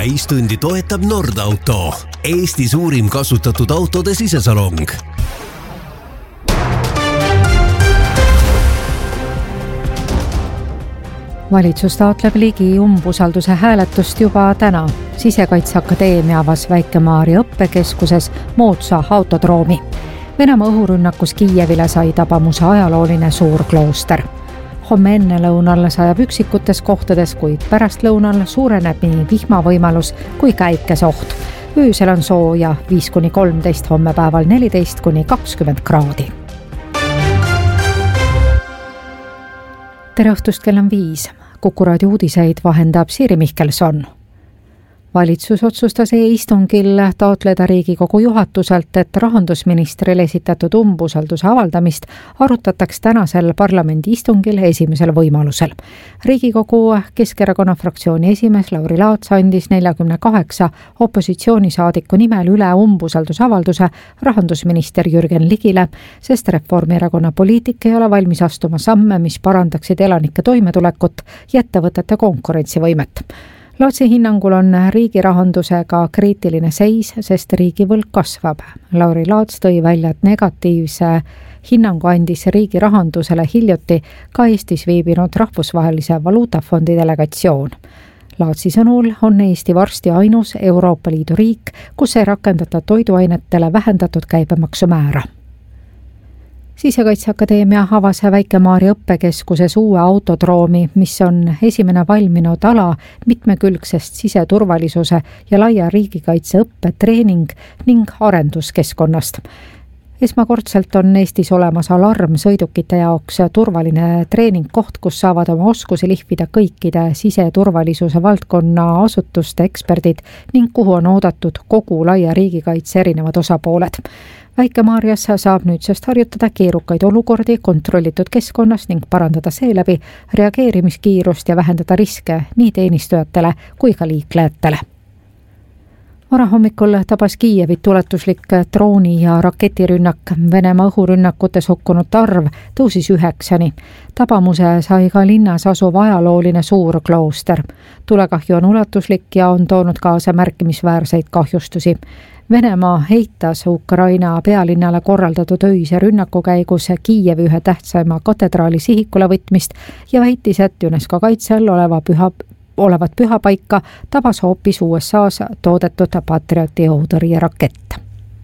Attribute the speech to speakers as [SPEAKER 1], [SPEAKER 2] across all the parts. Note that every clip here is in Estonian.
[SPEAKER 1] täistundi toetab Nordauto, Eesti suurim kasutatud autode sisesalong.
[SPEAKER 2] Valitsus taotleb ligi umbusalduse hääletust juba täna. Sisekaitseakadeemia avas Väike-Maarja õppekeskuses moodsa autodroomi. Venemaa õhurünnakus Kiievile sai tabamuse ajalooline suur klooster. Homme enne lõunal sajab üksikutes kohtades, kuid pärast lõunal suureneb nii vihmavõimalus kui ka äikesoht. Öösel on sooja 5-13, homme päeval 14-20 kraadi. Tere õhtust, kell on 5. Kuku raadio uudiseid vahendab Siiri Mihkelson. Valitsus otsustas e-istungil taotleda Riigikogu juhatuselt, et rahandusministrile esitatud umbusalduse avaldamist arutataks tänasel parlamendi istungil esimesel võimalusel. Riigikogu Keskerakonna fraktsiooni esimees Lauri Laats andis 48 opositsioonisaadiku nimel üle umbusaldusavalduse rahandusminister Jürgen Ligile, sest Reformierakonna poliitik ei ole valmis astuma samme, mis parandaksid elanike toimetulekut ja ettevõtete konkurentsivõimet. Laatsi hinnangul on riigi rahandusega kriitiline seis, sest riigivõlg kasvab. Lauri Laats tõi välja, et negatiivse hinnangu andis riigi rahandusele hiljuti ka Eestis viibinud Rahvusvahelise Valuutafondi delegatsioon. Laatsi sõnul on Eesti varsti ainus Euroopa Liidu riik, kus ei rakendata toiduainetele vähendatud käibemaksumäära. Sisekaitseakadeemia avas Väike-Maarja õppekeskuses uue autodroomi, mis on esimene valminud ala mitmekülgsest siseturvalisuse ja laia riigikaitse õppetreening ning arenduskeskkonnast. Esmakordselt on Eestis olemas alarmsõidukite jaoks turvaline treeningkoht, kus saavad oma oskusi lihvida kõikide siseturvalisuse valdkonna asutuste eksperdid ning kuhu on oodatud kogu laia riigikaitse erinevad osapooled. Väike-Maarjas saab nüüdsest harjutada keerukaid olukordi kontrollitud keskkonnas ning parandada seeläbi reageerimiskiirust ja vähendada riske nii teenistujatele kui ka liiklejatele. Varahommikul tabas Kiievit ulatuslik drooni- ja raketirünnak. Venemaa õhurünnakutes hukkunute arv tõusis 9-ni. Tabamuse sai ka linnas asuv ajalooline suur klooster. Tulekahju on ulatuslik ja on toonud kaasa märkimisväärseid kahjustusi. Venemaa heitas Ukraina pealinnale korraldatud öise rünnaku käigus Kiievi ühe tähtsaima katedraali sihikule võtmist ja väitis, et UNESCO kaitse all olevat pühapaika tabas hoopis USA's toodetud Patrioti õhutõrjerakett.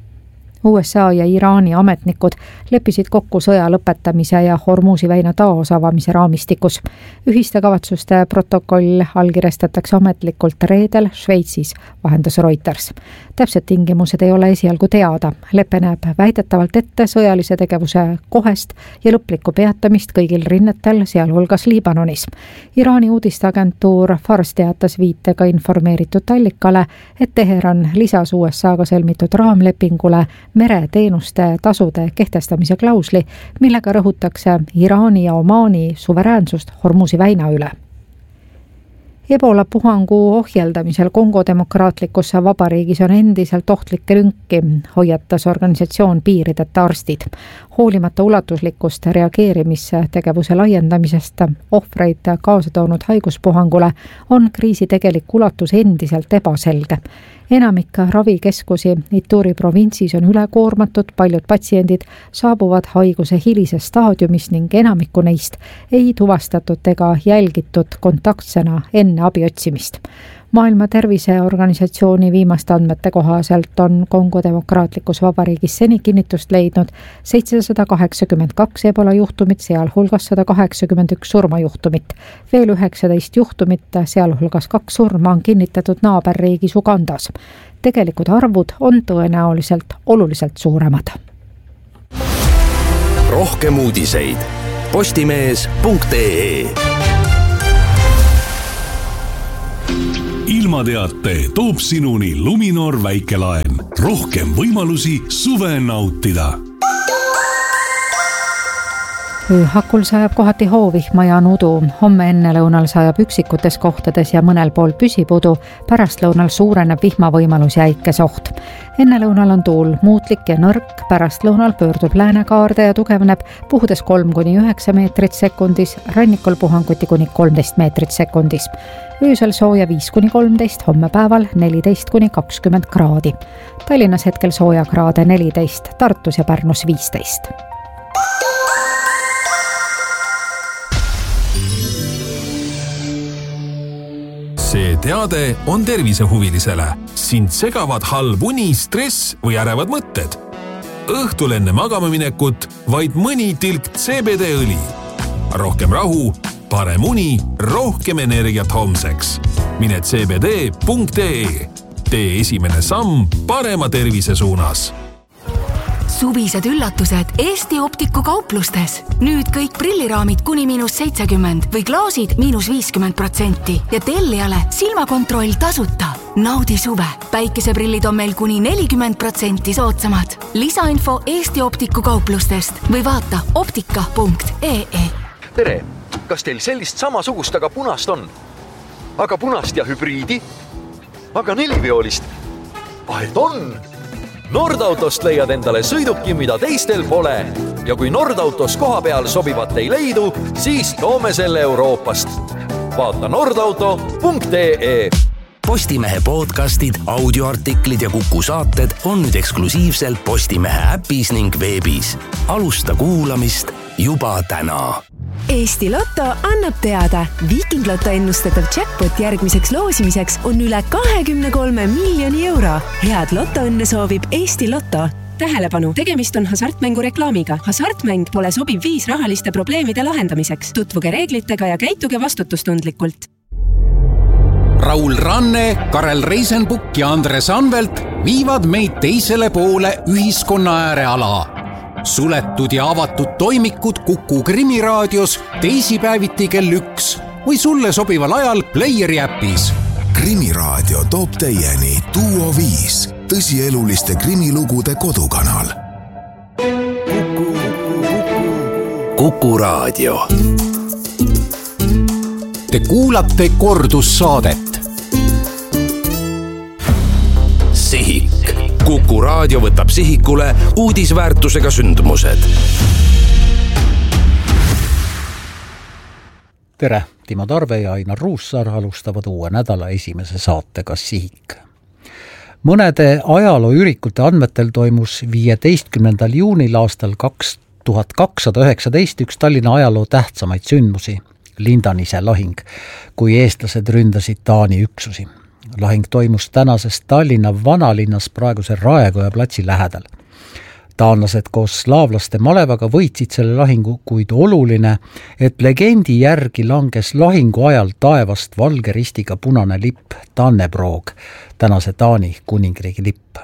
[SPEAKER 2] USA ja Iraani ametnikud leppisid kokku sõja lõpetamise ja Hormuzi väina taasavamise raamistikus. Ühiste kavatsuste protokoll allkirjastatakse ametlikult reedel Šveitsis, vahendas Reuters. Täpsed tingimused ei ole esialgu teada. Lepe näeb väidetavalt ette sõjalise tegevuse kohest ja lõplikku peatamist kõigil rinnetel, sealhulgas Liibanonis. Iraani uudisteagentuur Fars teatas viitega informeeritud allikale, et Teheran lisas USA-ga sõlmitud raamlepingule mereteenuste tasude kehtestamise klausli, millega rõhutakse Iraani ja Omaani suveräänsust Hormuzi väina üle. Ebola puhangu ohjeldamisel Kongo demokraatlikus vabariigis on endiselt ohtlikke lünki, hoiatas organisatsioon Piirideta arstid. Hoolimata ulatuslikust reageerimistegevuse laiendamisest ohvreid kaasa toonud haiguspuhangule on kriisi tegelik ulatus endiselt ebaselge. Enamik ravikeskusi Ituri provintsis on ülekoormatud, paljud patsiendid saabuvad haiguse hilises staadiumis ning enamikku neist ei tuvastatud ega jälgitud kontaktsena enne abi otsimist. Maailma Terviseorganisatsiooni viimaste andmete kohaselt on Kongo demokraatlikus vabariigis seni kinnitust leidnud 782 ebola juhtumit, sealhulgas 181 surmajuhtumit. Veel 19 juhtumit, sealhulgas 2 surma on kinnitatud naaberriigis Ugandas. Tegelikud arvud on tõenäoliselt oluliselt suuremad.
[SPEAKER 1] Rohkem uudiseid postimees.ee.
[SPEAKER 3] Ilmateate toob sinuni Luminor väikelaen. Rohkem võimalusi suve nautida.
[SPEAKER 2] Ööhakul sajab kohati hoovihma ja nudu, homme ennelõunal sajab üksikutes kohtades ja mõnel pool püsipudu, pärastlõunal suureneb vihmavõimalus ja äikesoht. Ennelõunal on tuul muutlik ja nõrk, pärastlõunal pöördub läänekaarde ja tugevneb, puhudes 3-9 meetrit sekundis, rannikul puhanguti kuni 13 meetrit sekundis. Öösel sooja 5-13, homme päeval 14-20 kraadi. Tallinnas hetkel sooja kraade 14, Tartus ja Pärnus 15.
[SPEAKER 3] See teade on tervisehuvilisele. Sind segavad halb uni, stress või ärevad mõtted. Õhtul enne magamaminekut vaid mõni tilk CBD-õli. Rohkem rahu, parem uni, rohkem energiat homseks. Mine cbd.ee. Tee esimene samm parema tervise suunas.
[SPEAKER 4] Suvised üllatused Eesti Optiku kauplustes. Nüüd kõik prilliraamid kuni -70 või klaasid -50% ja tellijale silmakontroll tasuta. Naudi suve. Päikeseprillid on meil kuni 40% soodsamad. Lisainfo Eesti Optiku kauplustest või vaata optika.ee.
[SPEAKER 5] Tere, kas teil sellist samasugust, aga punast on? Aga punast ja hübriidi? Aga neliveolist? Vahet on! Nordautost leiad endale sõiduki, mida teistel pole. Ja kui Nordautos koha peal sobivat ei leidu, siis toome selle Euroopast. Vaata nordauto.ee.
[SPEAKER 1] Postimehe podcastid, audioartiklid ja Kuku saated on nüüd eksklusiivselt Postimehe äpis ning veebis. Alusta kuulamist juba täna.
[SPEAKER 6] Eesti Lotto annab teada. Viking Lotto ennustatav jackpot järgmiseks loosimiseks on üle 23 miljoni euro. Head lotoõnne soovib Eesti Lotto. Tähelepanu, tegemist on hasartmängu reklaamiga. Hasartmäng pole sobiv viis rahaliste probleemide lahendamiseks. Tutvuge reeglitega ja käituge vastutustundlikult.
[SPEAKER 7] Raul Ranne, Karel Reisenbuk ja Andres Anvelt viivad meid teisele poole ühiskonna ääreala. Suletud ja avatud toimikud Kuku Krimiraadios teisipäeviti kell 1 või sulle sobival ajal Playeri äpis.
[SPEAKER 8] Krimiraadio toob teieni Duo 5, tõsieluliste krimilugude kodukanal.
[SPEAKER 1] Kuku Raadio.
[SPEAKER 7] Te kuulate kordussaadet.
[SPEAKER 1] Sihik. Kuku Raadio võtab sihikule uudisväärtusega sündmused.
[SPEAKER 9] Tere, Timo Tarve ja Ainar Ruussaar alustavad uue nädala esimese saatega Sihik. Mõnede ajalooürikute andmetel toimus 15. juunil aastal 2219 üks Tallinna ajaloo tähtsamaid sündmusi, Lindanise lahing, kui eestlased ründasid Taani üksusi. Lahing toimus tänases Tallinna vanalinnas praeguse Raekoja platsi lähedal. Taanlased koos slaavlaste malevaga võitsid selle lahingu, kuid oluline, et legendi järgi langes lahingu ajal taevast valge ristiga punane lipp Dannebrog, tänase Taani kuningriigi lipp.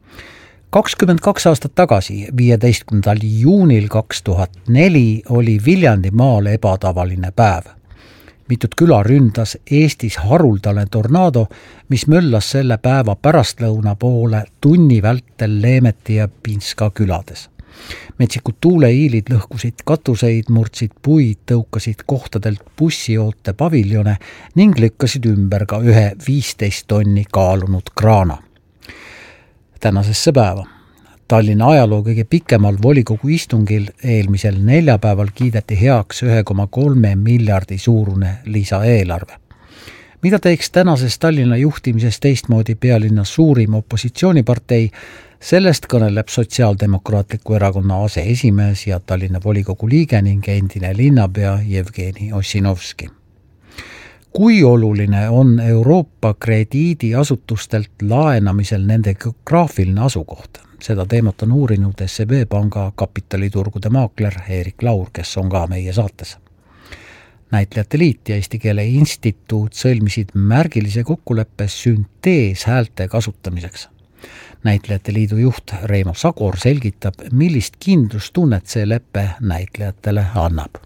[SPEAKER 9] 22 aastat tagasi, 15. juunil 2004 oli Viljandimaal ebatavaline päev. Mitut küla ründas Eestis haruldane tornaado, mis möllas selle päeva pärastlõuna poole tunni vältel Leemeti ja Pinska külades. Metsikud tuuleiilid lõhkusid katuseid, murdsid puid, tõukasid kohtadelt bussioote paviljone ning lükkasid ümber ka ühe 15 tonni kaalunud kraana. Tänasesse päeva. Tallinna ajaloo kõige pikemal volikogu istungil eelmisel neljapäeval kiideti heaks 1,3 miljardi suurune lisaeelarve. Mida teeks tänases Tallinna juhtimises teistmoodi pealinna suurim opositsioonipartei, sellest kõneleb Sotsiaaldemokraatliku erakonna aseesimees ja Tallinna volikogu liige ning endine linnapea Jevgeni Ossinovski. Kui oluline on Euroopa krediidiasutustelt laenamisel nende geograafiline asukoht? Seda teemat on uurinud SEB panga kapitaliturgude maakler Erik Laur, kes on ka meie saates. Näitlejate liit ja Eesti Keele Instituut sõlmisid märgilise kokkuleppe sünteeshäälte kasutamiseks. Näitlejate liidu juht Reimo Sagor selgitab, millist kindlustunnet see leppe näitlejatele annab.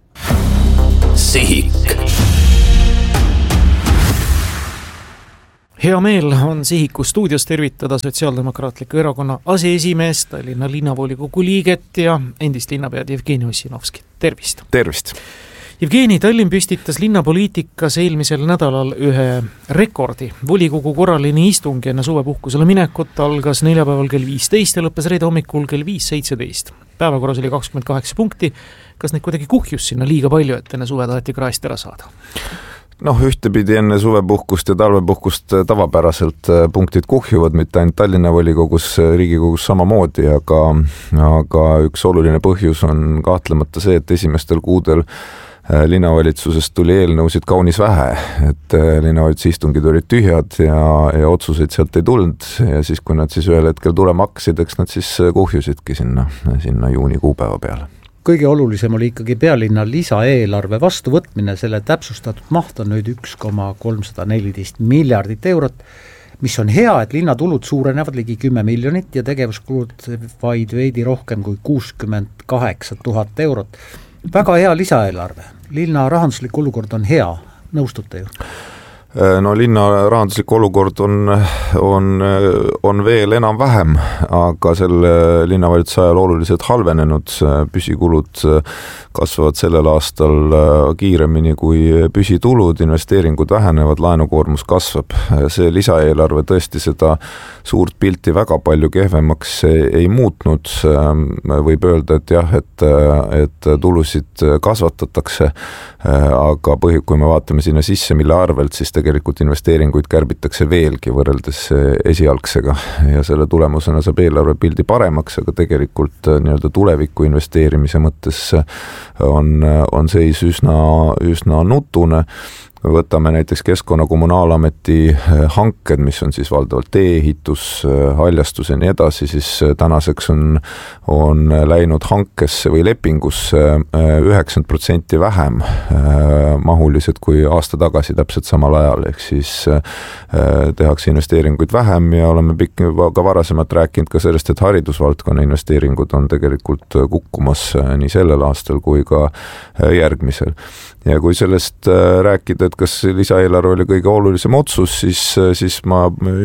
[SPEAKER 1] Sihik.
[SPEAKER 10] Hea meel on Sihiku stuudios tervitada Sotsiaaldemokraatliku erakonna aseesimees, Tallinna linnavolikogu liiget ja endist linnapead Jevgeni Ossinovski. Tervist!
[SPEAKER 11] Tervist!
[SPEAKER 10] Jevgeni, Tallinn püstitas linnapoliitikas eelmisel nädalal ühe rekordi. Volikogu korraline istung enne suvepuhkusele minekut algas neljapäeval kell 15 ja lõppes reede hommikul kell 5:17. Päevakorras oli 28 punkti. Kas neid kuidagi kuhjus sinna liiga palju, et enne suve taheti kraest ära saada?
[SPEAKER 11] Ühtepidi enne suvepuhkust ja talvepuhkust tavapäraselt punktid kuhjuvad, mitte ainult Tallinna volikogus, Riigikogus samamoodi, aga üks oluline põhjus on kahtlemata see, et esimestel kuudel linnavalitsusest tuli eelnõusid kaunis vähe, et linnavalitsuse istungid olid tühjad ja otsuseid sealt ei tulnud ja siis, kui nad siis ühel hetkel tulema hakkasid, eks nad siis kuhjusidki sinna juuni kuupäeva peale.
[SPEAKER 9] Kõige olulisem oli ikkagi pealinna lisaeelarve vastuvõtmine, selle täpsustatud maht on nüüd 1,314 miljardit eurot, mis on hea, et linnatulud suurenevad ligi 10 miljonit ja tegevuskulud vaid veidi rohkem kui 68 000 eurot. Väga hea lisaeelarve. Linna rahanduslik olukord on hea, nõustute ju?
[SPEAKER 11] Linna rahanduslik olukord on veel enam-vähem, aga selle linnavalitsuse ajal oluliselt halvenenud. Püsikulud kasvavad sellel aastal kiiremini kui püsitulud, investeeringud vähenevad, laenukoormus kasvab. See lisaeelarve tõesti seda suurt pilti väga palju kehvemaks ei muutnud. Võib öelda, et jah, et tulusid kasvatatakse, aga kui me vaatame sinna sisse, mille arvelt, siis tegelikult investeeringuid kärbitakse veelgi võrreldes esialgsega ja selle tulemusena saab eelarve pildi paremaks, aga tegelikult nii-öelda tuleviku investeerimise mõttes on seis üsna nutune. Võtame näiteks Keskkonna-Kommunaalameti hanked, mis on siis valdavalt tee-ehitus, haljastus ja nii edasi, siis tänaseks on läinud hankesse või lepingusse 90% vähem mahulised kui aasta tagasi täpselt samal ajal, ehk siis tehakse investeeringuid vähem ja oleme ka varasemalt rääkinud ka sellest, et haridusvaldkonna investeeringud on tegelikult kukkumas nii sellel aastal kui ka järgmisel. Ja kui sellest rääkida, et kas lisaeelarve oli kõige olulisem otsus, siis ma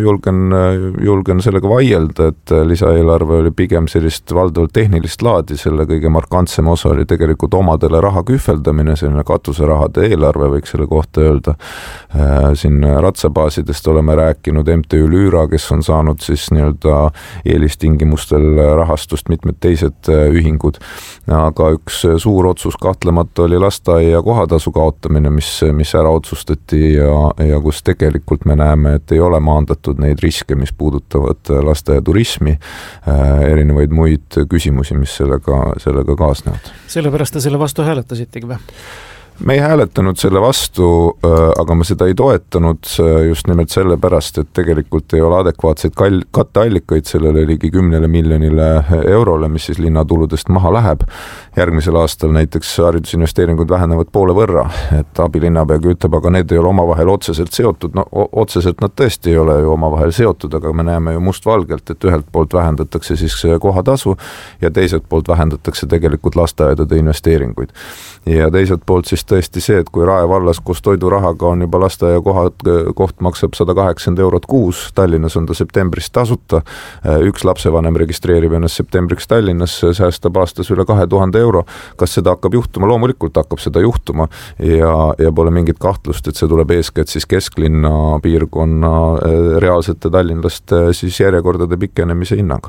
[SPEAKER 11] julgen sellega vaielda, et lisaeelarve oli pigem sellist valdavalt tehnilist laadi, selle kõige markantsem osa oli tegelikult omadele raha kühveldamine, selline katuserahade eelarve võiks selle kohta öelda. Siin ratsabaasidest oleme rääkinud, MTÜ Lüüra, kes on saanud siis nii-öelda eelistingimustel rahastust, mitmed teised ühingud, aga üks suur otsus kahtlemata oli lasteaia kohatasu kaotamine, mis ära otsustati ja kus tegelikult me näeme, et ei ole maandatud neid riske, mis puudutavad lasteaiaturismi, erinevaid muid küsimusi, mis sellega kaasnevad.
[SPEAKER 10] Sellepärast te selle vastu hääletasitegi või?
[SPEAKER 11] Me ei hääletanud selle vastu, aga me seda ei toetanud just nimelt sellepärast, et tegelikult ei ole adekvaatseid katteallikaid sellele ligi 10 miljonile eurole, mis siis linnatuludest maha läheb. Järgmisel aastal näiteks haridusinvesteeringud vähenevad poole võrra, et abilinnapeagi ütleb, aga need ei ole omavahel otseselt seotud. Otseselt nad tõesti ei ole ju omavahel seotud, aga me näeme ju mustvalgelt, et ühelt poolt vähendatakse siis kohatasu ja teiselt poolt vähendatakse tegelikult lasteaedade investeeringuid. Ja teiselt poolt siis tõesti see, et kui Rae vallas koos toidurahaga on juba lasteaia koht maksab 180 eurot kuus, Tallinnas on ta septembrist tasuta, üks lapsevanem registreerib ennast septembriks Tallinnas, säästab aastas üle 2000 euro. Kas seda hakkab juhtuma? Loomulikult hakkab seda juhtuma ja pole mingit kahtlust, et see tuleb eeskätt siis kesklinna piirkonna reaalsete tallinlaste siis järjekordade pikenemise hinnaga.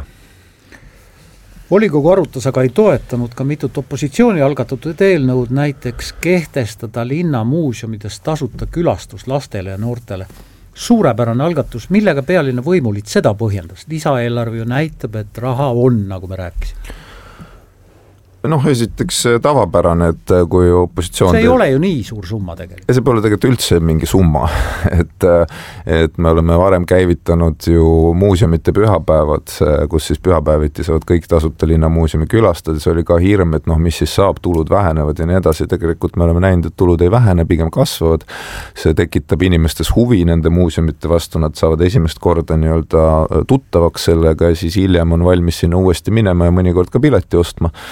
[SPEAKER 9] Volikogu arutas aga ei toetanud ka mitut opositsiooni algatatud eelnõud, näiteks kehtestada linnamuuseumides tasuta külastus lastele ja noortele. Suurepärane algatus, millega pealinna võimuliit seda põhjendas. Lisaeelarve ju näitab, et raha on, nagu me rääkisime.
[SPEAKER 11] Esiteks tavapärane, et kui opositsioon...
[SPEAKER 9] See ei ole ju nii suur summa tegelikult.
[SPEAKER 11] See pole tegelikult üldse mingi summa, et me oleme varem käivitanud ju muuseumite pühapäevad, kus siis pühapäeviti saavad kõik tasuta linnamuuseumi külastada. See oli ka hirm, et mis siis saab, tulud vähenevad ja nii edasi. Tegelikult me oleme näinud, et tulud ei vähene, pigem kasvavad. See tekitab inimestes huvi nende muuseumite vastu, nad saavad esimest korda nii-öelda tuttavaks sellega ja siis hiljem on valmis sinna uuesti minema ja mõnikord ka pileti ostma.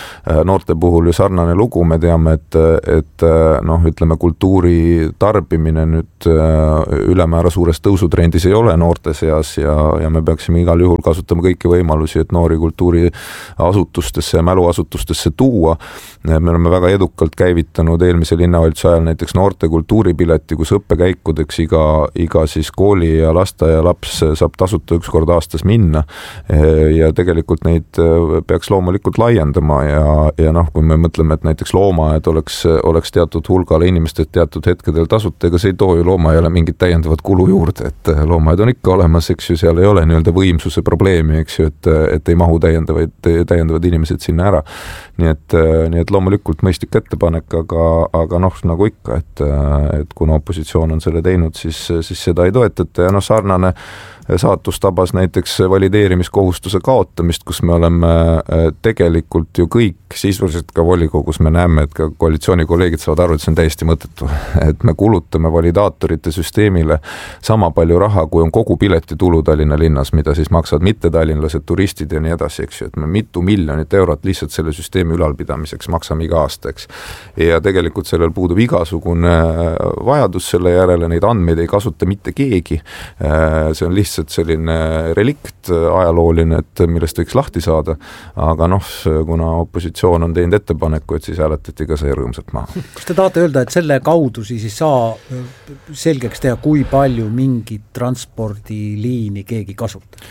[SPEAKER 11] noorte puhul ju sarnane lugu, me teame, et noh, ütleme kultuuri tarbimine nüüd ülemäära suures tõusutrendis ei ole noorte seas ja me peaksime igal juhul kasutama kõiki võimalusi, et noori kultuuriasutustesse ja mäluasutustesse tuua. Me oleme väga edukalt käivitanud eelmise linnavalitsuse ajal näiteks noorte kultuuripileti, kus õppekäikudeks iga siis kooli ja lasteaia laps saab tasuta üks kord aastas minna ja tegelikult neid peaks loomulikult laiendama ja noh, kui me mõtleme, et näiteks loomaaed oleks teatud hulgale inimestelt teatud hetkedel tasuta, ega see ei too ju loomaaedale mingit täiendavat kulu juurde, et loomaaed on ikka olemas, eks ju, seal ei ole nii-öelda võimsuse probleemi, eks ju, et ei mahu täiendavad inimesed sinna ära. Nii et loomulikult mõistlik ettepanek, aga noh, nagu ikka, et kuna opositsioon on selle teinud, siis seda ei toetata ja noh, sarnane saatus tabas näiteks valideerimiskohustuse kaotamist, kus me oleme tegelikult ju kõik sisuliselt ka volikogus, me näeme, et ka koalitsioonikolleegid saavad aru, et see on täiesti mõttetu, et me kulutame validaatorite süsteemile sama palju raha, kui on kogu piletitulu Tallinna linnas, mida siis maksavad mittetallinlased, turistid ja nii edasi, eks ju, et me mitu miljonit eurot lihtsalt selle süsteemi ülalpidamiseks maksame iga aasta, eks. Ja tegelikult sellel puudub igasugune vajadus selle järele, neid andmeid ei kasuta mitte keegi, see on lihtsalt selline relikt ajalooline, et millest võiks lahti saada, aga noh, kuna opositsioon on teinud ettepaneku, et siis hääletati ka see rõõmsalt maha.
[SPEAKER 9] Kas te tahate öelda, et selle kaudu siis ei saa selgeks teha, kui palju mingit transpordiliini keegi kasutab?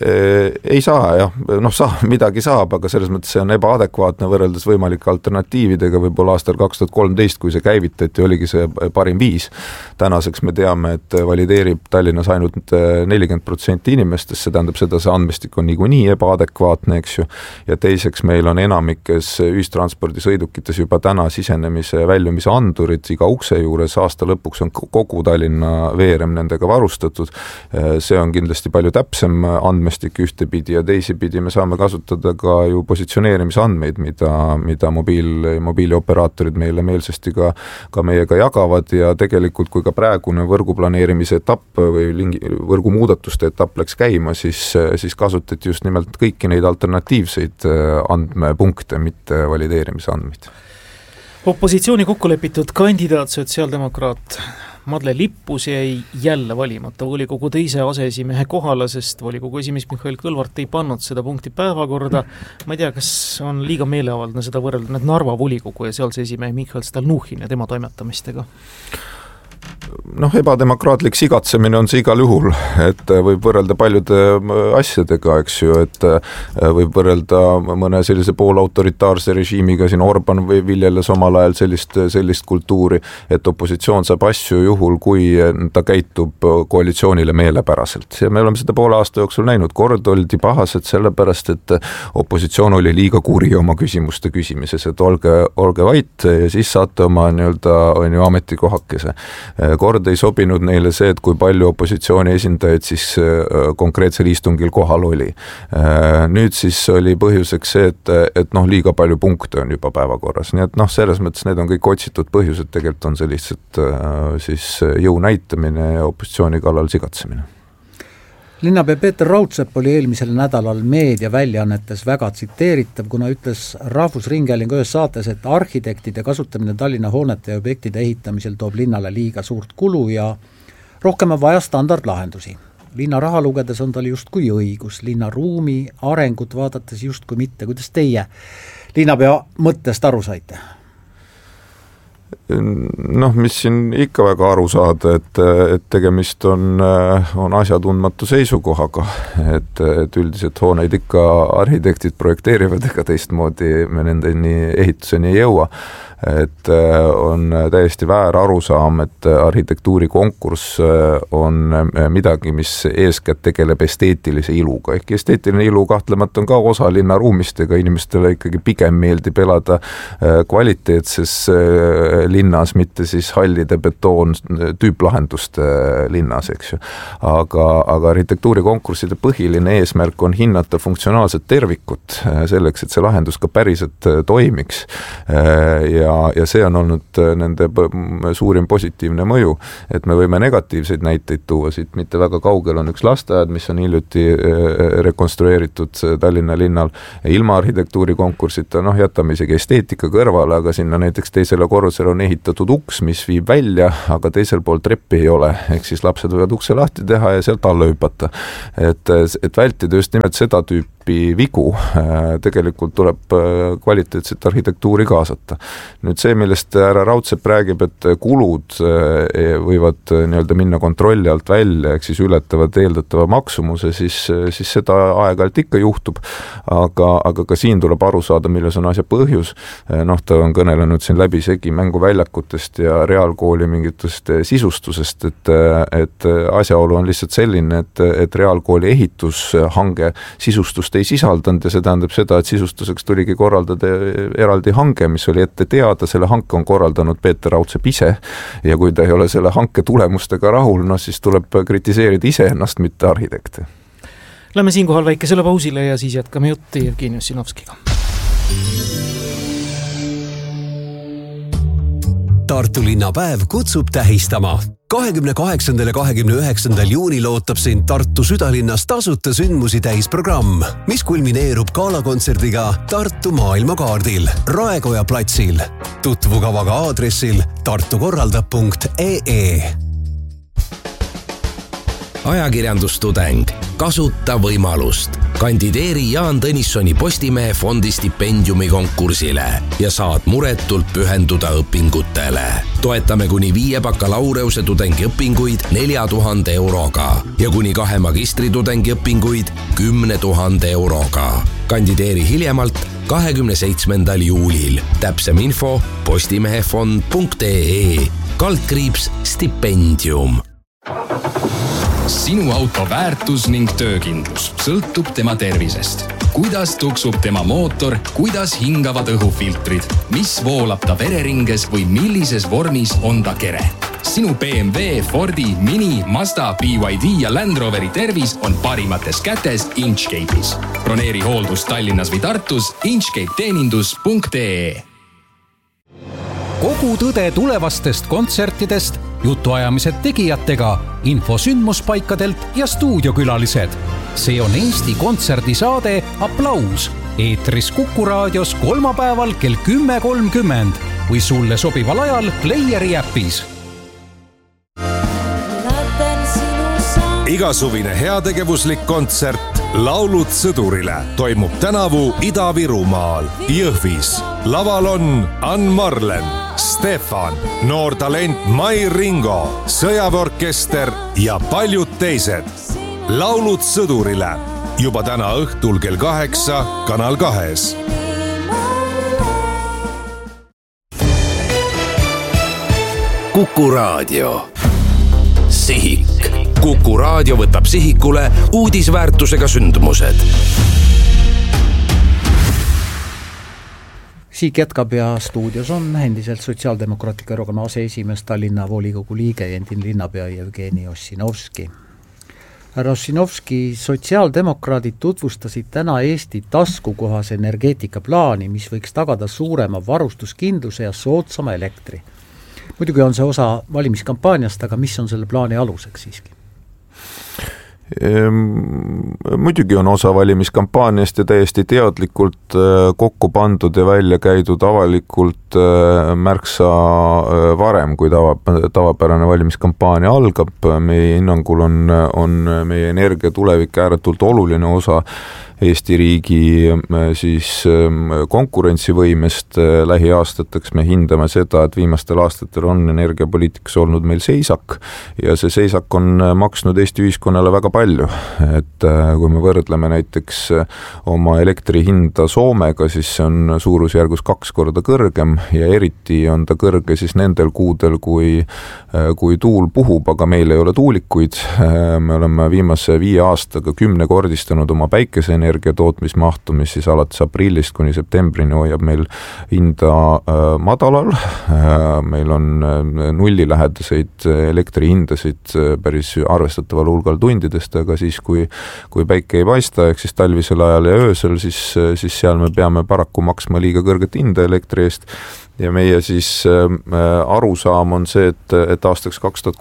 [SPEAKER 11] Ei saa, jah. Noh, midagi saab, aga selles mõttes see on ebaadekvaatne võrreldes võimalike alternatiividega võib-olla aastal 2013, kui see käivitati, oligi see parim viis. Tänaseks me teame, et valideerib Tallinnas ainult 40% inimestest, see tähendab seda, see andmestik on niikuinii ebaadekvaatne, eks ju. Ja teiseks meil on enamikes ühistranspordisõidukites juba täna sisenemise ja väljumise andurid iga ukse juures, aasta lõpuks on kogu Tallinna veerem nendega varustatud. See on kindlasti palju täpsem andmestik ühtepidi ja teisipidi me saame kasutada ka ju positsioneerimisandmeid, mida mobiilioperaatorid meile meelsasti ka meiega jagavad ja tegelikult kui ka praegune võrguplaneerimise etapp või võrgumuudatuste etapp läks käima, siis kasutati just nimelt kõiki neid alternatiivseid andmepunkte, mitte valideerimise andmeid.
[SPEAKER 10] Opositsiooni kokkulepitud kandidaat, sotsiaaldemokraat Madle Lippus jäi jälle valimata volikogu teise aseesimehe kohale, sest volikogu esimees Mihhail Kõlvart ei pannud seda punkti päevakorda. Ma ei tea, kas on liiga meeleavaldne seda võrrelda nüüd Narva volikogu ja sealse esimehe Mihhail Stalnuhhin ja tema toimetamistega? Noh, ebademokraatlik sigatsemine on see igal juhul, et võib võrrelda paljude asjadega, eks ju, et võib võrrelda mõne sellise poolautoritaarse režiimiga, siin Orban või viljeles omal ajal sellist kultuuri, et opositsioon saab asju juhul, kui ta käitub koalitsioonile meelepäraselt. Ja me oleme seda poole aasta jooksul näinud, kord oldi pahased sellepärast, et opositsioon oli liiga kuri oma küsimuste küsimises, et olge vait ja siis saate oma nii-öelda ametikohakese. Kord ei sobinud neile see, et kui palju opositsiooni esindajaid siis konkreetsel istungil kohal oli. Nüüd siis oli põhjuseks see, et noh, liiga palju punkte on juba päevakorras. Nii et noh, selles mõttes need on kõik otsitud põhjused, tegelikult on see lihtsalt siis jõu näitamine ja opositsiooni kallal sigatsemine.
[SPEAKER 9] Linnapea Peeter Raudsepp oli eelmisel nädalal meediaväljaannetes väga tsiteeritav, kuna ütles Rahvusringhäälingu ühes saates, et arhitektide kasutamine Tallinna hoonete ja objektide ehitamisel toob linnale liiga suurt kulu ja rohkem on vaja standardlahendusi. Linna raha lugedes on tal justkui õigus, linna ruumi arengut vaadates justkui mitte. Kuidas teie linnapea mõttest aru saite?
[SPEAKER 11] Noh, mis siin ikka väga aru saada, et tegemist on asjatundmatu seisukohaga, et üldiselt hooneid ikka arhitektid projekteerivad, ega teistmoodi me nendeni ehituseni ei jõua. Et on täiesti väär arusaam, et arhitektuurikonkurss on midagi, mis eeskätt tegeleb esteetilise iluga. Ehk esteetiline ilu kahtlemata on ka osa linnaruumist, ega inimestele ikkagi pigem meeldib elada kvaliteetses linnas, mitte siis hallide betoon tüüplahenduste linnas, eks ju. Aga arhitektuurikonkursside põhiline eesmärk on hinnata funktsionaalset tervikut selleks, et see lahendus ka päriselt toimiks. Ja see on olnud nende suurim positiivne mõju, et me võime negatiivseid näiteid tuua siit, mitte väga kaugel on üks lasteaed, mis on hiljuti rekonstrueeritud Tallinna linnal ilma arhitektuurikonkursita, jätame isegi esteetika kõrvale, aga sinna näiteks teisele korrusele on ehitatud uks, mis viib välja, aga teisel pool treppi ei ole, ehk siis lapsed võivad ukse lahti teha ja sealt alla hüpata. Et vältida just nimelt seda tüüpi vigu, tegelikult tuleb kvaliteetset arhitektuuri kaasata. Nüüd see, millest härra Raudsepp räägib, et kulud võivad nii-öelda minna kontrolli alt välja, ehk siis ületavad eeldatava maksumuse, siis seda aeg-ajalt ikka juhtub, aga ka siin tuleb aru saada, milles on asja põhjus. Ta on kõnelenud siin läbisegi mänguväljakutest ja reaalkooli mingitest sisustusest, et asjaolu on lihtsalt selline, et reaalkooli ehitushange sisustust ei sisaldanud ja see tähendab seda, et sisustuseks tuligi korraldada eraldi hange, mis oli ette teada, selle hanke on korraldanud Peeter Raudsepp ise ja kui ta ei ole selle hanke tulemustega rahul, siis tuleb kritiseerida iseennast, mitte arhitekte.
[SPEAKER 10] Lähme siinkohal väikesele pausile ja siis jätkame jutti Jevgeni Ossinovskiga.
[SPEAKER 12] Tartu linnapäev kutsub tähistama. 28. ja 29. juunil ootab sind Tartu südalinnas tasuta sündmusi täisprogramm, mis kulmineerub galakontserdiga Tartu maailmakaardil Raekoja platsil. Tutvu kavaga aadressil tartukorraldab.ee.
[SPEAKER 1] Ajakirjandustudeng, kasuta võimalust. Kandideeri Jaan Tõnissoni Postimehe fondi stipendiumi konkursile ja saad muretult pühenduda õpingutele. Toetame kuni 5 bakalaureuse tudengiõpinguid 4000 euroga ja kuni 2 magistritudengi õpinguid 10 000 euroga. Kandideeri hiljemalt 27. juulil. Täpsem info postimehefond.ee /stipendium.
[SPEAKER 13] Sinu auto väärtus ning töökindlus sõltub tema tervisest. Kuidas tuksub tema mootor, kuidas hingavad õhufiltrid, mis voolab ta vereringes või millises vormis on ta kere. Sinu BMW, Fordi, Mini, Mazda, BYD ja Land Roveri tervis on parimates kätes Inchcape'is. Broneeri hooldus Tallinnas või Tartus inchcapeteenindus.ee.
[SPEAKER 7] Kogu tõde tulevastest kontsertidest, jutuajamised tegijatega, info sündmuspaikadelt ja stuudiokülalised. See on Eesti kontserdisaade Applaus. Eetris Kuku raadios kolmapäeval kell 10.30 või sulle sobival ajal Playeri äpis.
[SPEAKER 14] Igasuvine heategevuslik kontsert Laulud sõdurile toimub tänavu Ida-Virumaal, Jõhvis. Laval on Ann Marlen, Stefan, noor talent Mai Ringo, sõjaväeorkester ja paljud teised. Laulud sõdurile juba täna õhtul kell 8 Kanal 2.
[SPEAKER 1] Kuku raadio. Sihik. Kuku raadio võtab sihikule uudisväärtusega sündmused.
[SPEAKER 9] Siik jätkab ja stuudios on endiselt Sotsiaaldemokraatliku erakonna aseesimees, Tallinna volikogu liige ja endine linnapea Jevgeni Ossinovski. Härra Ossinovski, sotsiaaldemokraadid tutvustasid täna Eesti taskukohase energeetikaplaani, mis võiks tagada suurema varustuskindluse ja soodsama elektri. Muidugi on see osa valimiskampaaniast, aga mis on selle plaani aluseks siiski?
[SPEAKER 11] Muidugi on osa valimiskampaaniast ja täiesti teadlikult kokku pandud ja välja käidud avalikult märksa varem, kui tavapärane valimiskampaania algab. Meie hinnangul on meie energia tulevik ääretult oluline osa Eesti riigi siis konkurentsivõimest lähiaastateks. Me hindame seda, et viimastel aastatel on energiapoliitikas olnud meil seisak ja see seisak on maksnud Eesti ühiskonnale väga palju. Et kui me võrdleme näiteks oma elektri hinda Soomega, siis see on suurusjärgus 2 korda kõrgem ja eriti on ta kõrge siis nendel kuudel, kui tuul puhub, aga meil ei ole tuulikuid. Me oleme viimase 5 aastaga 10-kordistanud oma päikeseenergia energia tootmismahtu, mis siis alates aprillist kuni septembrini hoiab meil hinda madalal. Meil on nullilähedaseid elektrihindasid päris arvestataval hulgal tundidest, aga siis kui päike ei paista, ehk siis talvisel ajal ja öösel, siis seal me peame paraku maksma liiga kõrget hinda elektri eest. Ja meie siis arusaam on see, et aastaks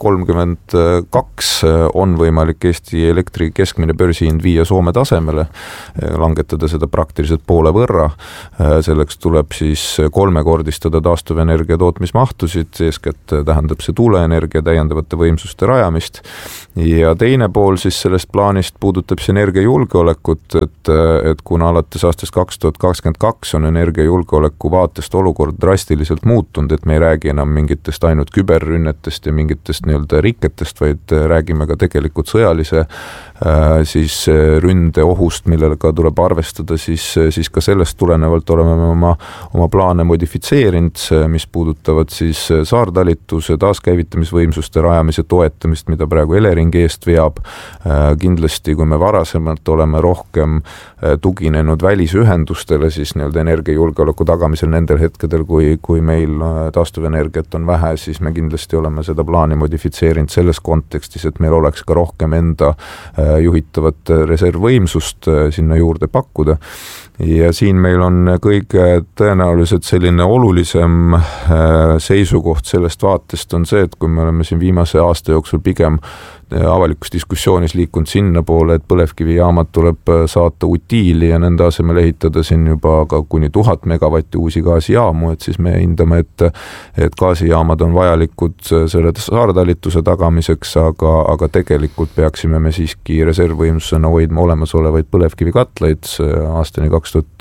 [SPEAKER 11] 2032 on võimalik Eesti elektri keskmine börsihind viia Soome tasemele, langetada seda praktiliselt poole võrra. Selleks tuleb siis kolmekordistada taastuvenergia tootmismahtusid, eeskätt tähendab see tuuleenergia täiendavate võimsuste rajamist. Ja teine pool siis sellest plaanist puudutab see energiajulgeolekut, et kuna alates aastast 2022 on energiajulgeoleku vaatest olukord drastiliselt muutunud, et me ei räägi enam mingitest ainult küberrünnetest ja mingitest nii-öelda riketest, vaid räägime ka tegelikult sõjalise siis ründe ohust, millega tuleb arvestada, siis ka sellest tulenevalt oleme me oma plaane modifitseerinud, mis puudutavad siis saartalituse taaskäivitamisvõimsuste rajamise toetamist, mida praegu Eleringi eest veab. Kindlasti, kui me varasemalt oleme rohkem tuginenud välisühendustele, siis nii-öelda energiajulgeoleku tagamisel nendel hetkedel, kui meil taastuvenergiat on vähe, siis me kindlasti oleme seda plaani modifitseerinud selles kontekstis, et meil oleks ka rohkem enda juhitavat reservvõimsust sinna juurde pakkuda. Ja siin meil on kõige tõenäoliselt selline olulisem seisukoht sellest vaatest on see, et kui me oleme siin viimase aasta jooksul pigem avalikus diskussioonis liikunud sinna poole, et põlevkivijaamad tuleb saata utiili ja nende asemel ehitada siin juba ka kuni 1000 megavatti uusi gaasijaamu, et siis me hindame, et gaasijaamad on vajalikud selle saartalituse tagamiseks, aga tegelikult peaksime me siiski reservvõimsusena hoidma olemasolevaid põlevkivikatlaid aastani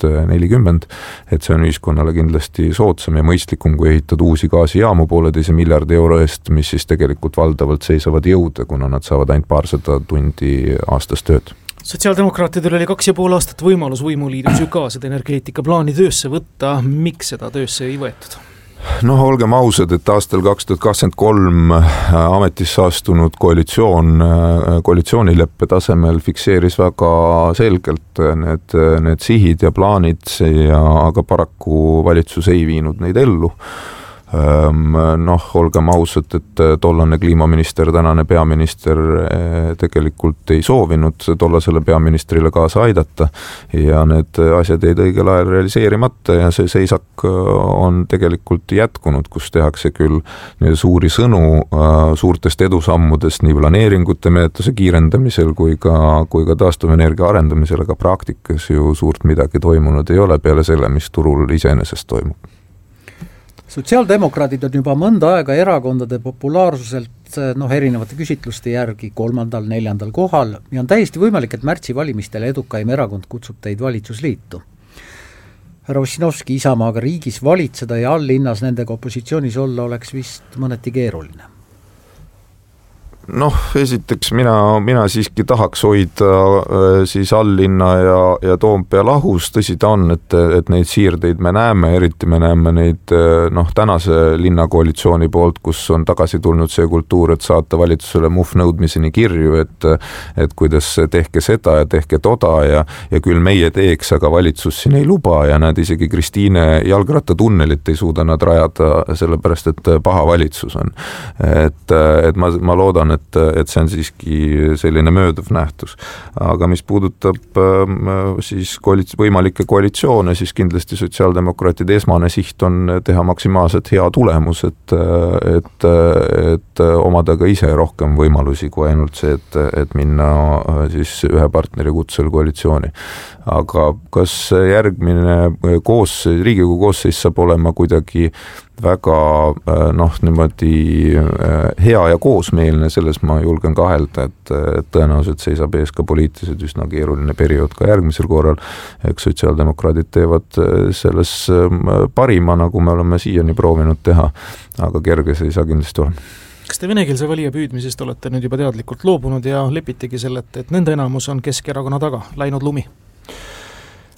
[SPEAKER 11] 2040, et see on ühiskonnale kindlasti soodsam ja mõistlikum, kui ehitada uusi gaasijaamu 1,5 miljardi euro eest, mis siis tegelikult valdavalt seisavad jõude, kuna nad saavad ainult 200 tundi aastas tööd.
[SPEAKER 10] Sotsiaaldemokraatidel oli 2,5 aastat võimalus võimuliidus ju ka seda energeetikaplaani töösse võtta. Miks seda töösse ei võetud?
[SPEAKER 11] No olgem ausad, et aastal 2023 ametisse astunud koalitsioonileppe tasemel fikseeris väga selgelt need sihid ja plaanid, aga paraku valitsus ei viinud neid ellu. Olgem ausad, et tollane kliimaminister, tänane peaminister tegelikult ei soovinud tollasele peaministrile kaasa aidata ja need asjad jäid õigel ajal realiseerimata ja see seisak on tegelikult jätkunud, kus tehakse küll suuri sõnu suurtest edusammudest nii planeeringute menetluse kiirendamisel kui ka taastuvenergia arendamisel, aga praktikas ju suurt midagi toimunud ei ole peale selle, mis turul iseenesest toimub.
[SPEAKER 9] Sotsiaaldemokraadid on juba mõnda aega erakondade populaarsuselt erinevate küsitluste järgi 3., 4. kohal ja on täiesti võimalik, et märtsi valimistel edukaim erakond kutsub teid valitsusliitu. Härra Ossinovski, Isamaaga riigis valitseda ja alllinnas nendega opositsioonis olla oleks vist mõneti keeruline.
[SPEAKER 11] Esiteks mina siiski tahaks hoida siis alllinna ja Toompea lahus, tõsi ta on, et neid siirdeid me näeme, eriti me näeme neid tänase linnakoalitsiooni poolt, kus on tagasi tulnud see kultuur, et saata valitsusele nõudmiseni kirju, et kuidas tehke seda ja tehke toda ja küll meie teeks, aga valitsus siin ei luba ja nad isegi Kristiine jalgrattatunnelit ei suuda nad rajada, sellepärast et paha valitsus on. Et ma loodan, et see on siiski selline mööduv nähtus. Aga mis puudutab siis võimalikke koalitsioone, siis kindlasti sotsiaaldemokraatide esmane siht on teha maksimaalselt hea tulemus, et omada ka ise rohkem võimalusi kui ainult see, et minna siis ühe partneri kutsel koalitsiooni. Aga kas järgmine Riigikogu koosseis saab olema kuidagi väga niimoodi hea ja koosmeelne, selles ma julgen kahelda, et tõenäoliselt seisab ees ka poliitiliselt üsna keeruline periood ka järgmisel korral. Eks sotsiaaldemokraadid teevad selles parima, nagu me oleme siiani proovinud teha, aga kerge see ei saa kindlasti olema.
[SPEAKER 10] Kas te venekeelse valija püüdmisest olete nüüd juba teadlikult loobunud ja lepitegi selle, et nende enamus on Keskerakonna taga läinud lumi?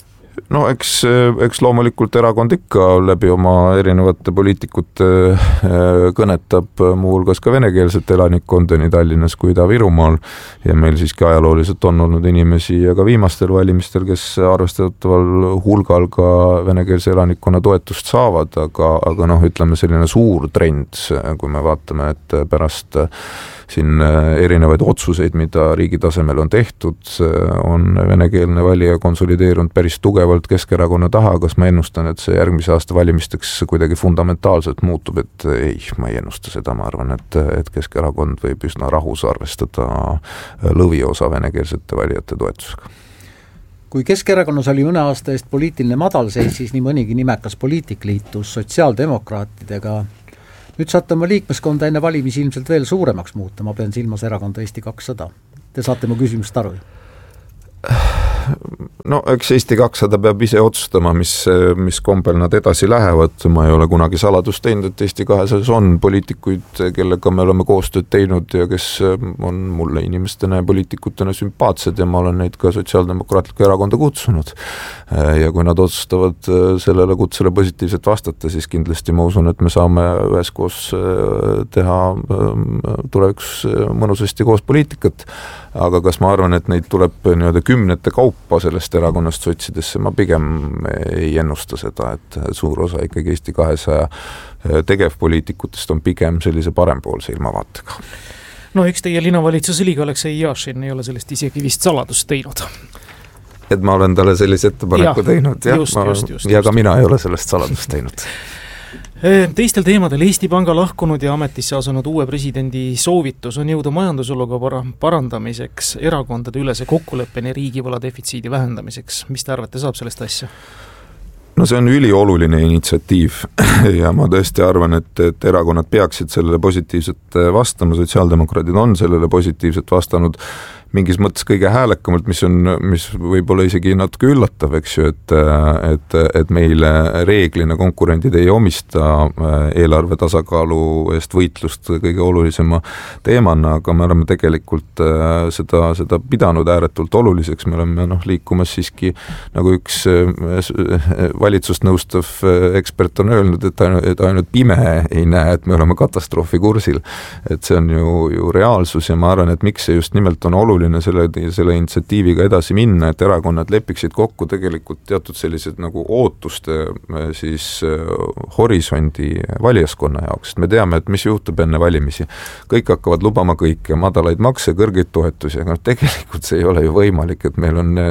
[SPEAKER 11] No eks loomulikult erakond ikka läbi oma erinevate poliitikute kõnetab muuhulgas ka venekeelset elanikkonda nii Tallinnas kui Ida-Virumaal ja meil siiski ajalooliselt on olnud inimesi ja ka viimastel valimistel, kes arvestataval hulgal ka venekeelse elanikkonna toetust saavad, aga ütleme selline suur trend, kui me vaatame, et pärast siin erinevaid otsuseid, mida riigi tasemel on tehtud, on venekeelne valija konsolideerunud päris tugevalt Keskerakonna taha, kas ma ennustan, et see järgmise aasta valimisteks kuidagi fundamentaalselt muutub, et ei, ma ei ennusta seda, ma arvan, et Keskerakond võib üsna rahus arvestada lõviosa venekeelsete valijate toetusega.
[SPEAKER 9] Kui Keskerakonnas oli mõne aasta eest poliitiline madalseis, siis nii mõnigi nimekas poliitik liitus sotsiaaldemokraatidega. Nüüd saate oma liikmeskonda enne valimisi ilmselt veel suuremaks muuta, ma pean silmas erakonda Eesti 200. Te saate mu küsimust aru?
[SPEAKER 11] No eks Eesti 200 peab ise otsustama, mis kombel nad edasi lähevad. Ma ei ole kunagi saladust teinud, et Eesti 200 on poliitikuid, kellega me oleme koostööd teinud ja kes on mulle inimestena ja poliitikutena sümpaatsed ja ma olen neid ka Sotsiaaldemokraatlikku erakonda kutsunud. Ja kui nad otsustavad sellele kutsele positiivselt vastata, siis kindlasti ma usun, et me saame üheskoos teha tulevikus mõnusasti koos poliitikat. Aga kas ma arvan, et neid tuleb nii-öelda kümnete kaupa sellest erakonnast sotsidesse, ma pigem ei ennusta seda, et suur osa ikkagi Eesti 200 tegevpoliitikutest on pigem sellise parempoolse ilmavaatega.
[SPEAKER 10] No eks teie linnavalitsuse liige Aleksei Jašin ei ole sellest isegi vist saladust teinud.
[SPEAKER 11] Et ma olen talle sellise ettepaneku teinud ja ka mina ei ole sellest saladust teinud.
[SPEAKER 10] Teistel teemadel Eesti Panga lahkunud ja ametisse asunud uue presidendi soovitus on jõuda majandusoluga parandamiseks, erakondade ülese kokkuleppeni riigivõla defitsiidi vähendamiseks. Mis te arvate, saab sellest asja?
[SPEAKER 11] No see on ülioluline initsiatiiv ja ma tõesti arvan, et erakonnad peaksid sellele positiivselt vastama, sotsiaaldemokraadid on sellele positiivselt vastanud mingis mõttes kõige häälekamalt, mis võib-olla isegi natuke üllatav, eks ju, et meile reeglina konkurendid ei omista eelarve tasakaalu eest võitlust kõige olulisema teemana, aga me oleme tegelikult seda pidanud ääretult oluliseks, me oleme liikumas siiski, nagu üks valitsust nõustav ekspert on öelnud, et ainult pime ei näe, et me oleme katastroofi kursil, et see on ju reaalsus ja ma arvan, et miks see just nimelt on oluline selle initsiatiiviga edasi minna, et erakonnad lepiksid kokku tegelikult teatud sellised nagu ootuste siis horisondi valijaskonna jaoks. Me teame, et mis juhtub enne valimisi. Kõik hakkavad lubama kõike, madalaid makse, kõrgeid toetusi, aga tegelikult see ei ole ju võimalik, et meil on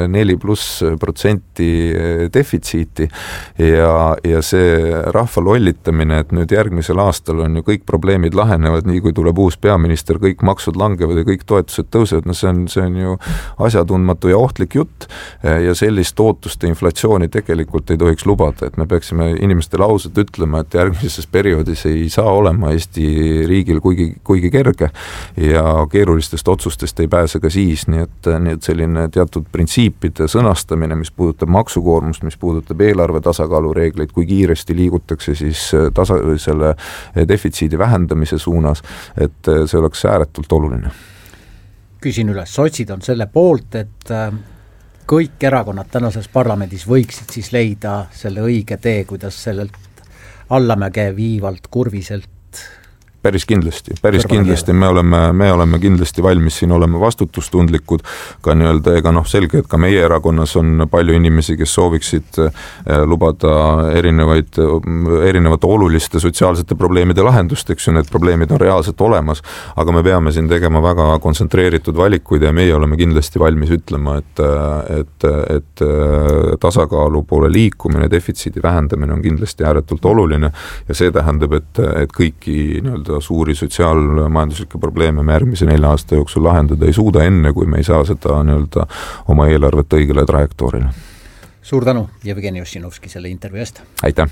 [SPEAKER 11] 4+% defitsiiti ja see rahva lollitamine, et nüüd järgmisel aastal on ju kõik probleemid lahenevad, nii kui tuleb uus peaminister, kõik maksud langevad ja kõik toetused tõusevad, no see on ju asjatundmatu ja ohtlik jutt ja sellist ootuste inflatsiooni tegelikult ei tohiks lubada, et me peaksime inimestele ausalt ütlema, et järgmises perioodis ei saa olema Eesti riigil kuigi kerge ja keerulistest otsustest ei pääse ka siis, nii et selline teatud printsiipide sõnastamine, mis puudutab maksukoormust, mis puudutab eelarve tasakaalu reegleid, kui kiiresti liigutakse siis selle defitsiidi vähendamise suunas, et see oleks ääretult oluline.
[SPEAKER 9] Küsin üles, sotsid on selle poolt, et kõik erakonnad tänases parlamendis võiksid siis leida selle õige tee, kuidas sellelt allamäge viivalt kurviselt
[SPEAKER 11] Päris kindlasti, me oleme kindlasti valmis siin olema vastutustundlikud, ka nii-öelda, ega selge, et ka meie erakonnas on palju inimesi, kes sooviksid lubada erinevate oluliste sotsiaalsete probleemide lahendust, eks ju, need probleemid on reaalselt olemas, aga me peame siin tegema väga kontsentreeritud valikuid ja meie oleme kindlasti valmis ütlema, et tasakaalu poole liikumine, defitsiidi vähendamine on kindlasti ääretult oluline ja see tähendab, et kõiki nii-öelda suuri sotsiaalmajanduslikke probleeme me järgmise 4 aasta jooksul lahendada ei suuda enne, kui me ei saa seda nii-öelda oma eelarvet õigele trajektoorile.
[SPEAKER 9] Suur tänu, Jevgeni Ossinovski, selle intervjuu eest.
[SPEAKER 11] Aitäh!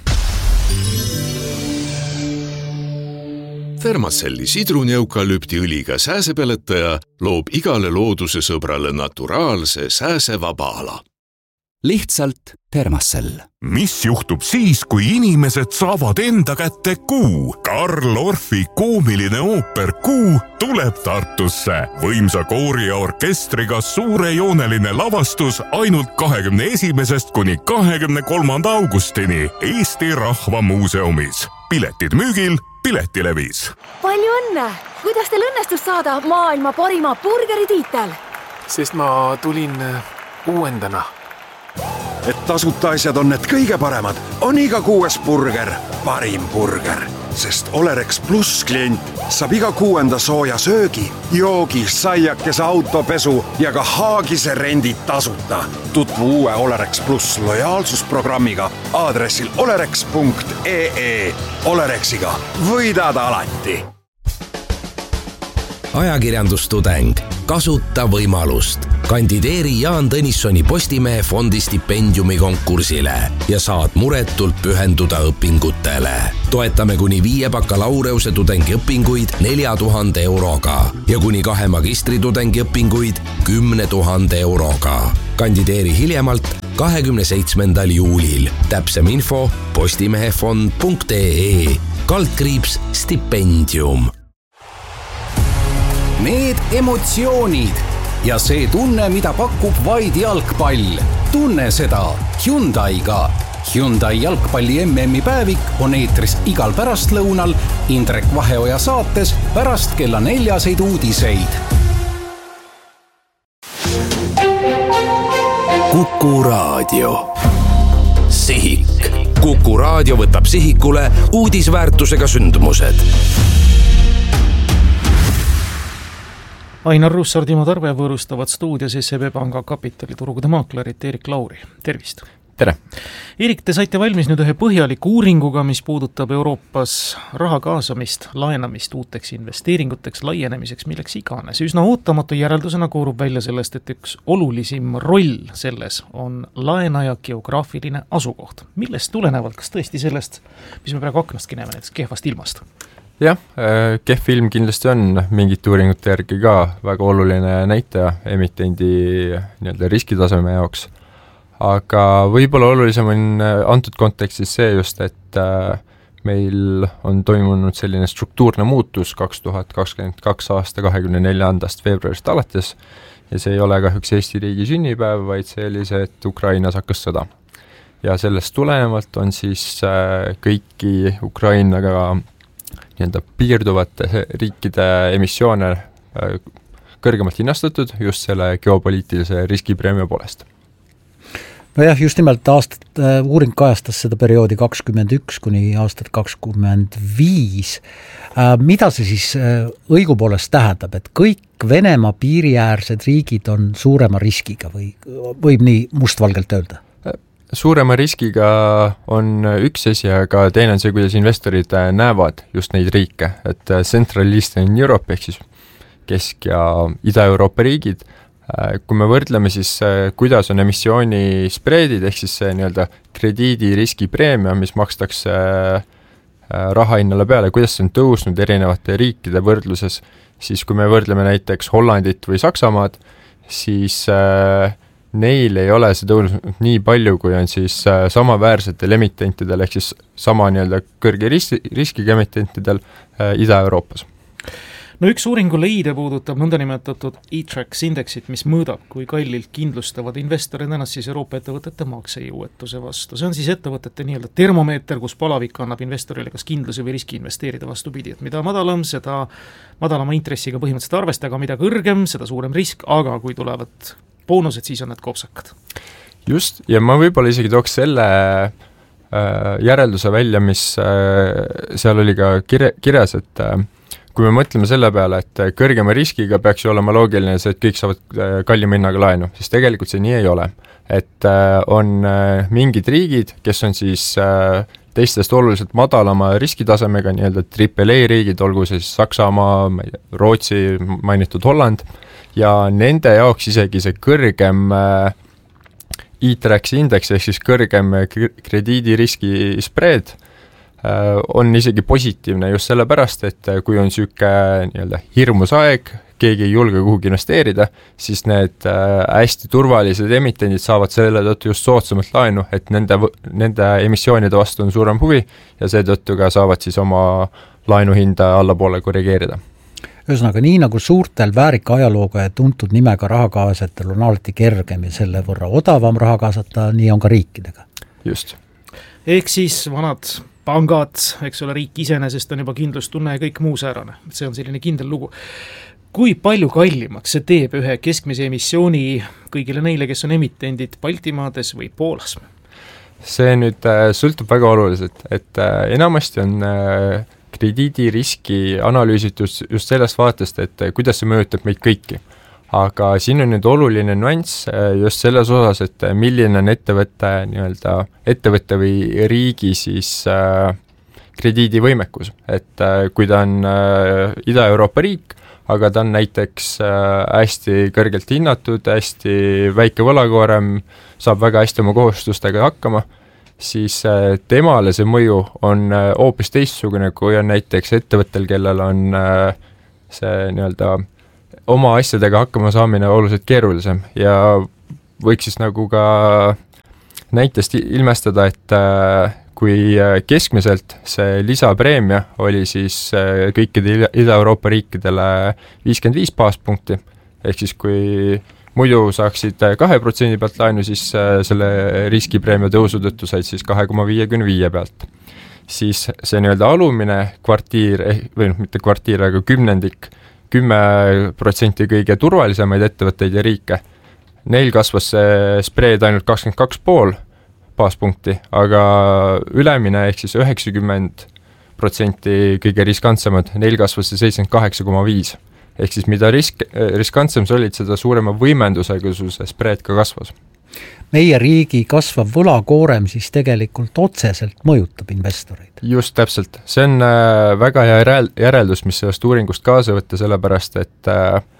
[SPEAKER 15] Fermacelli sidruneukalüptiõliga sääsepeletaja loob igale looduse sõbrale naturaalse sääsevaba ala.
[SPEAKER 12] lihtsalt Thermacell.
[SPEAKER 14] Mis juhtub siis, kui inimesed saavad enda kätte Kuu? Karl Orfi koomiline ooper Kuu tuleb Tartusse. Võimsa koori ja orkestriga suurejooneline lavastus ainult 21. kuni 23. augustini Eesti Rahva Muuseumis. Piletid müügil Piletilevis.
[SPEAKER 16] Palju õnne! Kuidas teil õnnestus saada maailma parima burgeritiitel?
[SPEAKER 17] Sest ma tulin uuendana.
[SPEAKER 18] Et tasuta asjad on need kõige paremad, on iga 6. burger parim burger. Sest Olerex Plus klient saab iga 6. sooja söögi, joogi, saiakese autopesu ja ka haagise rendid tasuta. Tutvu uue Olerex Plus lojaalsusprogrammiga aadressil olerex.ee. Olerexiga võidad alati.
[SPEAKER 1] Ajakirjandustudeng. Kasuta võimalust. Kandideeri Jaan Tõnissoni Postimehe fondi stipendiumi konkursile ja saad muretult pühenduda õpingutele. Toetame kuni 5 bakalaureuse tudengiõpinguid 4000 euroga ja kuni 2 magistritudengi õpinguid 10 000 euroga. Kandideeri hiljemalt 27. juulil. Täpsem info postimehefond.ee /stipendium.
[SPEAKER 7] Need emotsioonid ja see tunne, mida pakub vaid jalgpall. Tunne seda Hyundai'ga. Hyundai jalgpalli MM-i päevik on eetris igal pärastlõunal Indrek Vaheoja saates pärast kella 4 uudiseid.
[SPEAKER 1] Kuku Raadio. Sihik. Kuku Raadio võtab sihikule uudisväärtusega sündmused.
[SPEAKER 10] Ainar Russar, Timo Tarve võõrustavad stuudios SEB Panga kapitaliturgude maaklerit Erik Lauri. Tervist!
[SPEAKER 19] Tere!
[SPEAKER 10] Erik, te saite valmis nüüd ühe põhjaliku uuringuga, mis puudutab Euroopas raha kaasamist, laenamist uuteks investeeringuteks, laienemiseks, milleks iganes. Üsna ootamatu järeldusena koorub välja sellest, et üks olulisim roll selles on laenaja geograafiline asukoht. Millest tulenevalt, kas tõesti sellest, mis me praegu aknastki näeme, näiteks kehvast ilmast?
[SPEAKER 19] Jah, kehv ilm kindlasti on mingite uuringute järgi ka väga oluline näitaja emitendi nii-öelda riskitaseme jaoks. Aga võib-olla olulisem on antud kontekstis see just, et meil on toimunud selline struktuurne muutus 2022 aasta 24. veebruarist alates ja see ei ole kahjuks Eesti riigi sünnipäev, vaid see oli see, et Ukrainas hakkas sõda. Ja sellest tulenevalt on siis kõiki Ukrainaga nii-öelda piirduvate riikide emissioone kõrgemalt hinnastatud just selle geopoliitilise riskipreemia poolest.
[SPEAKER 9] No jah, just nimelt uuring kajastas seda perioodi 21 kuni aastat 25. Mida see siis õigupoolest tähendab, et kõik Venemaa piiriäärsed riigid on suurema riskiga või võib nii mustvalgelt öelda?
[SPEAKER 19] Suurema riskiga on üks asi, aga teine on see, kuidas investorid näevad just neid riike, et Central Eastern Europe ehk siis Kesk- ja Ida-Euroopa riigid, kui me võrdleme siis, kuidas on emissiooni spreedid ehk siis see nii-öelda krediidiriski preemia, mis makstakse rahahinnale peale, kuidas see on tõusnud erinevate riikide võrdluses, siis kui me võrdleme näiteks Hollandit või Saksamaad, siis neil ei ole see tõusnud nii palju, kui on siis samaväärsetel emitentidel, ehk siis sama nii-öelda kõrge riskiga emitentidel Ida-Euroopas.
[SPEAKER 10] No üks uuringu leide puudutab nõndanimetatud e-Trax indeksit, mis mõõdab, kui kallilt kindlustavad investorid ennast siis Euroopa ettevõtete maksejõuetuse vastu. See on siis ettevõtete nii-öelda termomeeter, kus palavik annab investorile kas kindluse või riski investeerida vastupidi, et mida madalam, seda madalama intressiga põhimõtteliselt arvesta, aga mida kõrgem, seda suurem risk, aga kui tulevad boonused, siis on need kopsakad.
[SPEAKER 19] Just, ja ma võib-olla isegi tooks selle järelduse välja, mis seal oli ka kirjas, et kui me mõtleme selle peale, et kõrgema riskiga peaks ju olema loogiline see, et kõik saavad kallima hinnaga laenu, siis tegelikult see nii ei ole. Et on mingid riigid, kes on siis teistest oluliselt madalama riskitasemega, nii-öelda AAA riigid, olgu siis Saksamaa, Rootsi, mainitud Holland, ja nende jaoks isegi see kõrgem e-Trax indeks ehk siis kõrgem krediidiriski spread on isegi positiivne just sellepärast, et kui on niisugune nii-öelda hirmus aeg, keegi ei julge kuhugi investeerida, siis need hästi turvalised emitendid saavad selle tõttu just soodsamalt laenu, et nende emissioonide vastu on suurem huvi ja seetõttu ka saavad siis oma laenuhinda allapoole korrigeerida.
[SPEAKER 9] Ühesõnaga, nii nagu suurtel väärika ajalooga ja tuntud nimega rahakaasajatel on alati kergem ja selle võrra odavam raha kaasata, nii on ka riikidega.
[SPEAKER 19] Just.
[SPEAKER 10] Ehk siis vanad pangad, eks ole, riik iseenesest on juba kindlustunne ja kõik muu säärane. See on selline kindel lugu. Kui palju kallimaks see teeb ühe keskmise emissiooni kõigile neile, kes on emitendid Baltimaades või Poolas?
[SPEAKER 19] See nüüd sõltub väga oluliselt, et enamasti on krediidiriski analüüsitus just sellest vaatest, et kuidas see mõjutab meid kõiki. Aga siin on nüüd oluline nüanss just selles osas, et milline on ettevõtte või riigi siis krediidivõimekus. Et kui ta on Ida-Euroopa riik, aga ta on näiteks hästi kõrgelt hinnatud, hästi väike võlakoorem, saab väga hästi oma kohustustega hakkama, siis temale see mõju on hoopis teistsugune, kui on näiteks ettevõttel, kellel on see oma asjadega hakkama saamine oluliselt keerulisem ja võiks siis nagu ka näitest ilmestada, et kui keskmiselt see lisapreemia oli siis kõikide Ida-Euroopa riikidele 55 baaspunkti, ehk siis kui muidu saaksid 2% pealt laenu, siis selle riskipreemia tõusu tõttu said siis 2,55 pealt. Siis see alumine kvartiir, või mitte kvartiir, aga kümnendik, 10% kõige turvalisemaid ettevõtteid ja riike. Neil kasvas see spreed ainult 22,5 baaspunkti, aga ülemine ehk siis 90% kõige riskantsemad, neil kasvas see 78,5. Ehk siis mida riskantsem sa olid, seda suurema võimendusega sul see spreed ka kasvas.
[SPEAKER 9] Meie riigi kasvav võlakoorem siis tegelikult otseselt mõjutab investoreid.
[SPEAKER 19] Just täpselt. See on väga hea järeldus, mis sellest uuringust kaasa võtta, sellepärast, et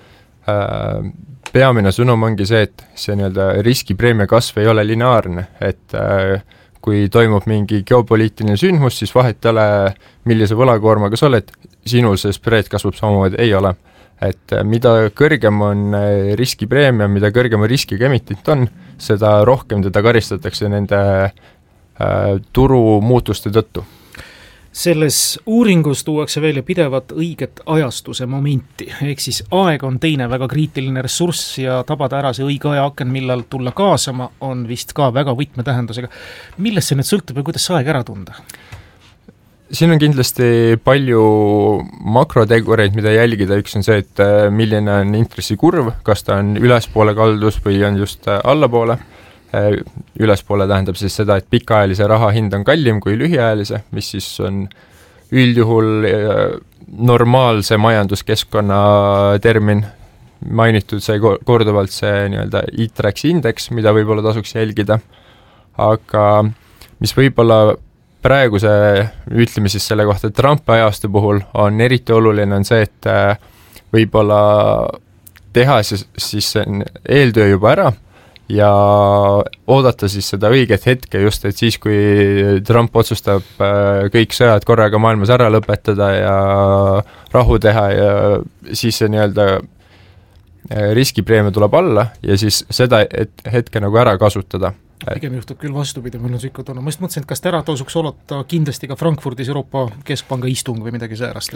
[SPEAKER 19] peamine sõnum ongi see, et see riskipreemia kasv ei ole lineaarne, et kui toimub mingi geopoliitiline sündmus, siis vahet ei ole, millise võlakoormaga sa oled, sinul see spreed kasvab samamoodi, ei ole. Et mida kõrgem on riskipreemia, mida kõrgema riskiga emitent on, seda rohkem teda karistatakse nende turu muutuste tõttu.
[SPEAKER 10] Selles uuringus tuuakse välja pidevat õiget ajastuse momenti, ehk siis aeg on teine väga kriitiline ressurss ja tabada ära see õige ajaaken, millal tulla kaasama, on vist ka väga võtmetähendusega. Millest see nüüd sõltub ja kuidas see aeg ära tunda?
[SPEAKER 19] Siin on kindlasti palju makrotegureid, mida jälgida. Üks on see, et milline on intressikurv, kas ta on ülespoole kaldus või on just allapoole. Ülespoole tähendab siis seda, et pikaajalise raha hind on kallim kui lühiajalise, mis siis on üldjuhul normaalse majanduskeskkonna termin. Mainitud sai korduvalt see ITREX indeks, mida võib-olla tasuks jälgida. Aga mis võib-olla praeguse, ütleme siis selle kohta, Trumpi ajastu puhul on eriti oluline on see, et võib-olla teha siis eeltöö juba ära ja oodata siis seda õiget hetke just, et siis kui Trump otsustab kõik sõjad korraga maailmas ära lõpetada ja rahu teha ja siis see riskipreemia tuleb alla ja siis seda hetke nagu ära kasutada.
[SPEAKER 10] Pigem juhtub küll vastupidi, mul on siuke tunne. Ma just mõtlesin, et kas ära tasuks oleta kindlasti ka Frankfurdis Euroopa Keskpanga istung või midagi säärast?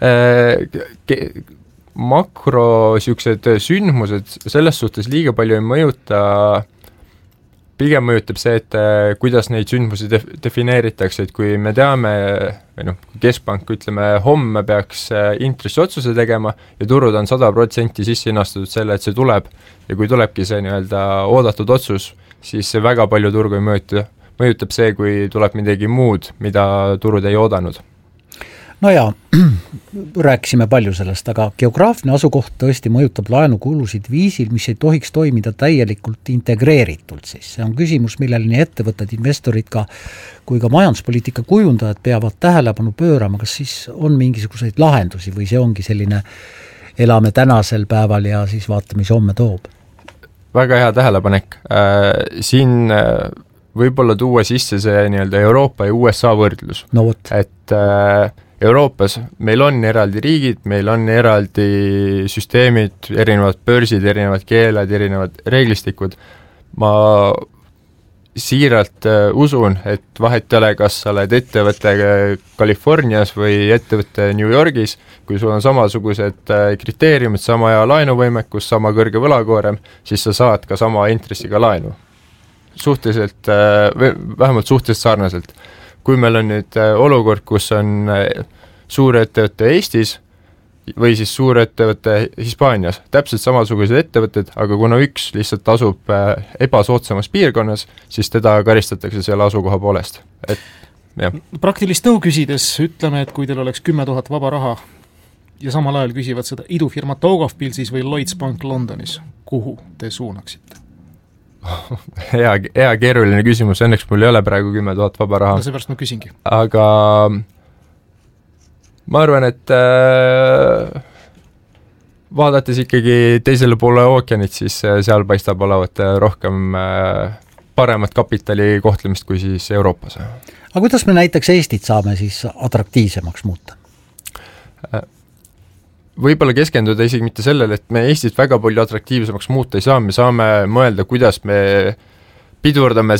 [SPEAKER 10] Makro siuksed sündmused selles suhtes liiga palju ei mõjuta, pigem mõjutab see, et kuidas neid sündmusi defineeritakse, et kui me teame, või Keskpank, ütleme, homme peaks intressiotsuse tegema ja turud on 100% sisse hinnastatud selle, et see tuleb ja kui tulebki see oodatud otsus, siis see väga palju turgu ei mõjutab see, kui tuleb midagi muud, mida turud ei oodanud.
[SPEAKER 9] No ja, rääkisime palju sellest, aga geograafne asukoht tõesti mõjutab laenukulusid viisil, mis ei tohiks toimida täielikult integreeritult siis. See on küsimus, millele nii ettevõtted, investorid kui ka majanduspoliitika kujundajad peavad tähelepanu pöörama, kas siis on mingisuguseid lahendusi või see ongi selline elame tänasel päeval ja siis vaatame, mis homme toob.
[SPEAKER 19] Väga hea tähelepanek. Siin võib-olla tuua sisse see Euroopa ja USA võrdlus.
[SPEAKER 9] No võt.
[SPEAKER 19] Et Euroopas meil on eraldi riigid, meil on eraldi süsteemid, erinevad börsid, erinevad keeled, erinevad reeglistikud. Ma siiralt usun, et vahet ei ole, kas sa oled ettevõte Californias või ettevõte New Yorgis, kui sul on samasugused kriteeriumid, sama hea laenuvõimekus, sama kõrge võlakoorem, siis sa saad ka sama intressiga laenu. Suhteliselt, vähemalt suhteliselt sarnaselt. Kui meil on nüüd olukord, kus on suurettevõte Eestis või siis suurettevõte Hispaanias, täpselt samasugused ettevõtted, aga kuna üks lihtsalt asub ebasoodsamas piirkonnas, siis teda karistatakse selle asukoha poolest.
[SPEAKER 10] Praktilist nõu küsides ütleme, et kui teil oleks 10 000 vaba raha ja samal ajal küsivad seda idufirma Daugavpilsis või Lloyds Bank Londonis, kuhu te suunaksite?
[SPEAKER 19] Hea keeruline küsimus, õnneks mul ei ole praegu 10 000 vaba raha.
[SPEAKER 10] No seepärast ma küsingi.
[SPEAKER 19] Aga ma arvan, et vaadates ikkagi teisele poole ookeanit, siis seal paistab olevat rohkem paremat kapitali kohtlemist kui siis Euroopas.
[SPEAKER 9] Aga kuidas me näiteks Eestit saame siis atraktiivsemaks muuta?
[SPEAKER 19] Võib-olla keskenduda isegi mitte sellele, et me Eestit väga palju atraktiivsemaks muuta ei saa, me saame mõelda, kuidas me pidurdame